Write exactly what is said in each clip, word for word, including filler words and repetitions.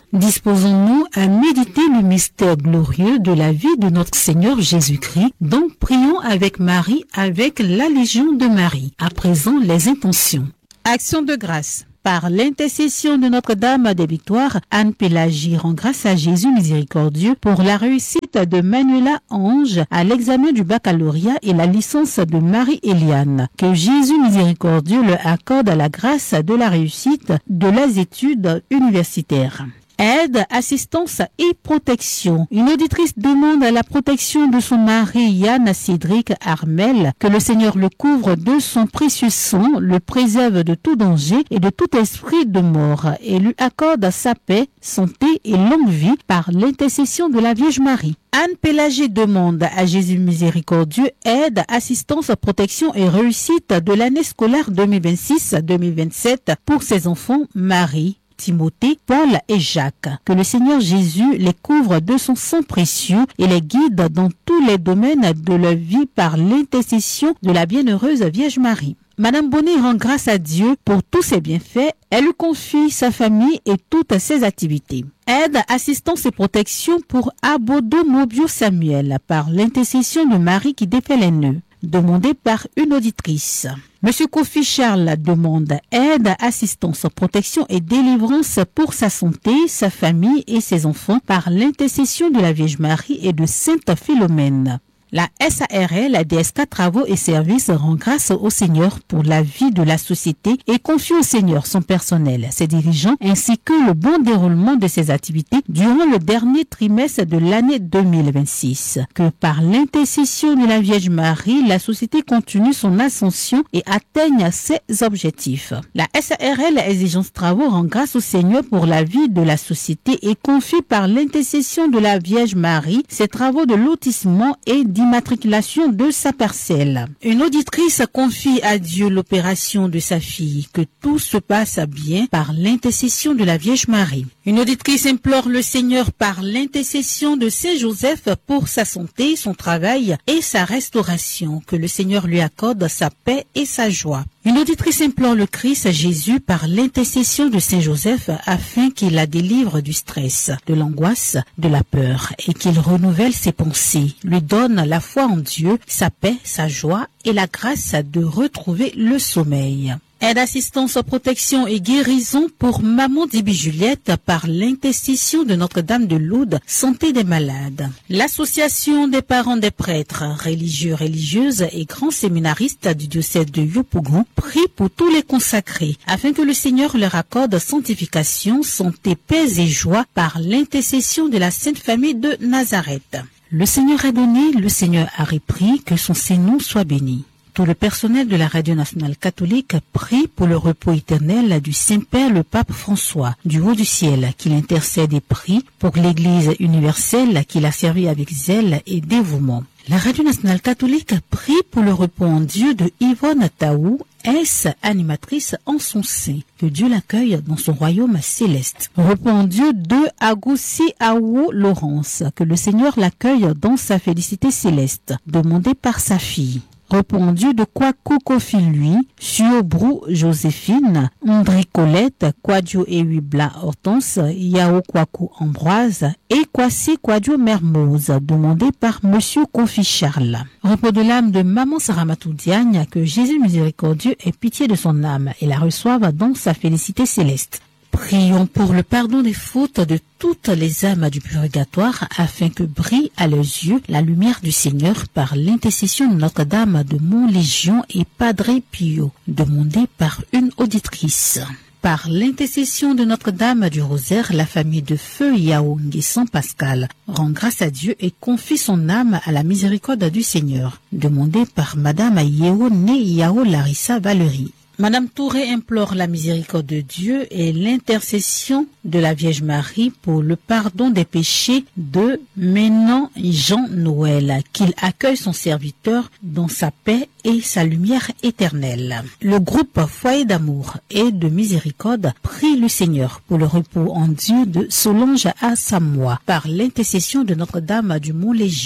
Disposons-nous à méditer le mystère glorieux de la vie de notre Seigneur Jésus-Christ. Donc prions avec Marie, avec la Légion de Marie. À présent, les intentions. Action de grâce. Par l'intercession de Notre-Dame des Victoires, Anne Pélagie rend grâce à Jésus miséricordieux pour la réussite de Manuela Ange à l'examen du baccalauréat et la licence de Marie-Éliane. Que Jésus miséricordieux leur accorde la grâce de la réussite de leurs études universitaires. Aide, assistance et protection. Une auditrice demande la protection de son mari Yann Cédric Armel, que le Seigneur le couvre de son précieux sang, le préserve de tout danger et de tout esprit de mort, et lui accorde sa paix, santé et longue vie par l'intercession de la Vierge Marie. Anne Pélagie demande à Jésus miséricordieux aide, assistance, protection et réussite de l'année scolaire deux mille vingt-six deux mille vingt-sept pour ses enfants Marie, Timothée, Paul et Jacques. Que le Seigneur Jésus les couvre de son sang précieux et les guide dans tous les domaines de leur vie par l'intercession de la bienheureuse Vierge Marie. Madame Bonnet rend grâce à Dieu pour tous ses bienfaits. Elle lui confie sa famille et toutes ses activités. Aide, assistance et protection pour Abodo Mobio Samuel par l'intercession de Marie qui défait les nœuds. Demandé par une auditrice. Monsieur Kofi Charles demande aide, assistance, protection et délivrance pour sa santé, sa famille et ses enfants par l'intercession de la Vierge Marie et de Sainte Philomène. La S A R L, la D S K Travaux et Services, rend grâce au Seigneur pour la vie de la société et confie au Seigneur son personnel, ses dirigeants ainsi que le bon déroulement de ses activités durant le dernier trimestre de l'année deux mille vingt-six. Que par l'intercession de la Vierge Marie, la société continue son ascension et atteigne ses objectifs. La S A R L, Exigence Travaux, rend grâce au Seigneur pour la vie de la société et confie par l'intercession de la Vierge Marie ses travaux de lotissement et d'immatriculation de sa parcelle. Une auditrice confie à Dieu l'opération de sa fille, que tout se passe bien par l'intercession de la Vierge Marie. Une auditrice implore le Seigneur par l'intercession de Saint Joseph pour sa santé, son travail et sa restauration, que le Seigneur lui accorde sa paix et sa joie. Une auditrice implore le Christ Jésus par l'intercession de Saint Joseph afin qu'il la délivre du stress, de l'angoisse, de la peur et qu'il renouvelle ses pensées, lui donne la foi en Dieu, sa paix, sa joie et la grâce de retrouver le sommeil. Aide, assistance, protection et guérison pour Maman Dibi Juliette par l'intercession de Notre-Dame de Lourdes, santé des malades. L'association des parents des prêtres, religieux, religieuses et grands séminaristes du diocèse de Yopougon prie pour tous les consacrés afin que le Seigneur leur accorde sanctification, santé, paix et joie par l'intercession de la Sainte Famille de Nazareth. Le Seigneur a donné, le Seigneur a repris, que son Saint-Nom soit béni. Tout le personnel de la Radio Nationale Catholique prie pour le repos éternel du Saint-Père le Pape François, du haut du ciel, qu'il intercède et prie pour l'Église universelle qu'il a servi avec zèle et dévouement. La Radio Nationale Catholique prie pour le repos en Dieu de Yvonne Taou, ex-animatrice en son sein. Que Dieu l'accueille dans son royaume céleste. Repos en Dieu de Agoussi Awo Laurence. Que le Seigneur l'accueille dans sa félicité céleste, demandée par sa fille. Répondu de Kwaku Kofi lui, Suobrou Joséphine, André Colette, Kwadjo Ewibla Hortense, Yao Kwaku Ambroise et Kwasi Kwadjo Mermoz, demandé par Monsieur Kofi Charles. Repos de l'âme de Maman Saramatou Diagne, que Jésus miséricordieux ait pitié de son âme et la reçoive dans sa félicité céleste. Prions pour le pardon des fautes de toutes les âmes du purgatoire afin que brille à leurs yeux la lumière du Seigneur par l'intercession de Notre-Dame de Montlégion et Padre Pio, demandé par une auditrice. Par l'intercession de Notre-Dame du Rosaire, la famille de Feu Yaoungé San Pascal rend grâce à Dieu et confie son âme à la miséricorde du Seigneur, demandé par Madame Yeo Né Yao Larissa Valérie. Madame Touré implore la miséricorde de Dieu et l'intercession de la Vierge Marie pour le pardon des péchés de Ménan Jean Noël, qu'il accueille son serviteur dans sa paix et sa lumière éternelle. Le groupe Foyer d'amour et de miséricorde prie le Seigneur pour le repos en Dieu de Solange à Samoa par l'intercession de Notre-Dame du Mont-Légion.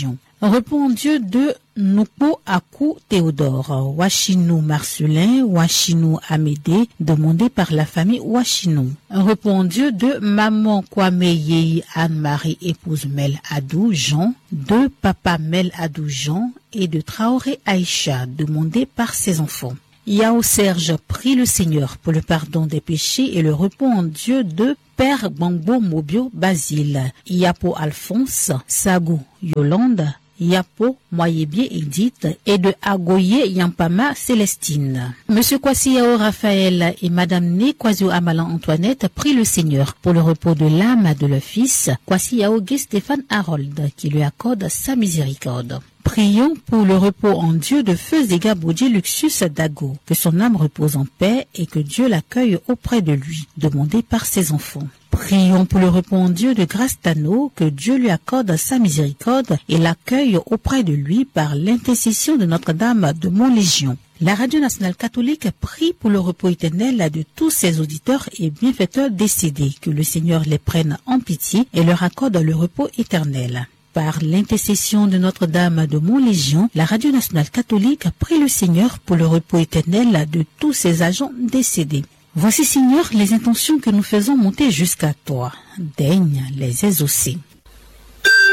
Repos en Dieu de Nupo Akou Théodore, Wachinou Marcelin, Wachinou Amédée, demandé par la famille Wachinou. Repos en Dieu de Maman Kwame Yehi Anne-Marie, épouse Mel Adou Jean, de Papa Mel Adou Jean et de Traoré Aïcha, demandé par ses enfants. Yao Serge prie le Seigneur pour le pardon des péchés et le repos en Dieu de Père Bambo Mobio Basile, Yapo Alphonse, Sagou Yolande, Yapo Moyebie Edith et de Agoye Yampama Célestine. Monsieur Kwasiao Raphaël et Madame Né Kwasio Amalan Antoinette prient le Seigneur pour le repos de l'âme de leur fils Kwasiao Guy Stéphane Harold qui lui accorde sa miséricorde. Prions pour le repos en Dieu de Feu Zéga Boudji Luxus Dago, que son âme repose en paix et que Dieu l'accueille auprès de lui, demandé par ses enfants. Prions pour le repos en Dieu de Grâce Tano, que Dieu lui accorde sa miséricorde et l'accueille auprès de lui par l'intercession de Notre-Dame de Montlégion. La Radio Nationale Catholique prie pour le repos éternel de tous ses auditeurs et bienfaiteurs décédés, que le Seigneur les prenne en pitié et leur accorde le repos éternel. Par l'intercession de Notre-Dame de Montlégion, la Radio Nationale Catholique prie le Seigneur pour le repos éternel de tous ses agents décédés. Voici, Seigneur, les intentions que nous faisons monter jusqu'à toi. Daigne les exaucer.